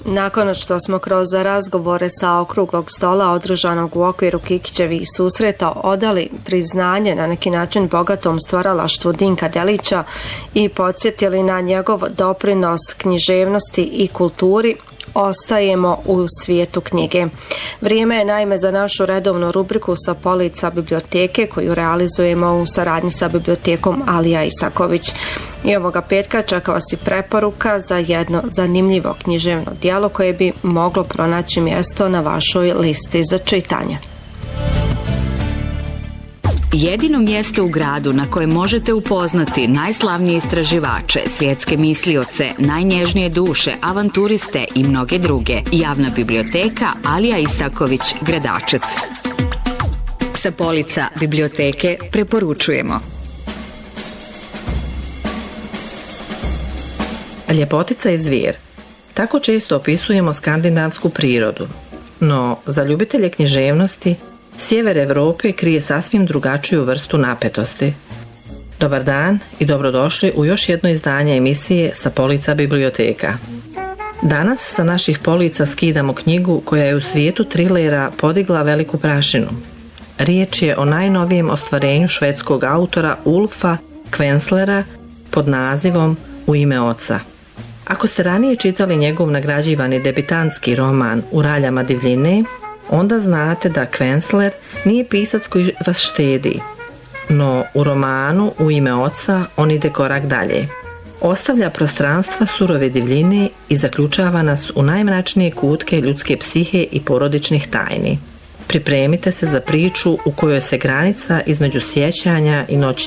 Nakon što smo kroz razgovore sa okruglog stola održanog u okviru Kikićevih susreta odali priznanje na neki način bogatom stvaralaštvu Dinka Delića i podsjetili na njegov doprinos književnosti i kulturi, ostajemo u svijetu knjige. Vrijeme je naime za našu redovnu rubriku sa polica biblioteke koju realizujemo u saradnji sa bibliotekom Alija Isaković. I ovoga petka čeka vas i preporuka za jedno zanimljivo književno djelo koje bi moglo pronaći mjesto na vašoj listi za čitanje. Jedino mjesto u gradu na kojem možete upoznati najslavnije istraživače, svjetske mislioce, najnježnije duše, avanturiste i mnoge druge. Javna biblioteka Alija Isaković, Gradačac. Sa polica biblioteke preporučujemo. Ljepotica je zvijer. Tako često opisujemo skandinavsku prirodu. No, za ljubitelje književnosti, sjever Europe krije sasvim drugačiju vrstu napetosti. Dobar dan i dobrodošli u još jedno izdanje emisije sa polica biblioteka. Danas sa naših polica skidamo knjigu koja je u svijetu trilera podigla veliku prašinu. Riječ je o najnovijem ostvarenju švedskog autora Ulfa Kvenslera pod nazivom U ime oca. Ako ste ranije čitali njegov nagrađivani debitantski roman U raljama divljine, onda znate da Kvensler nije pisac koji vas štedi. No u romanu U ime oca on ide korak dalje. Ostavlja prostranstva surove divljine i zaključava nas u najmračnije kutke ljudske psihe i porodičnih tajni. Pripremite se za priču u kojoj se granica između sjećanja i noćnih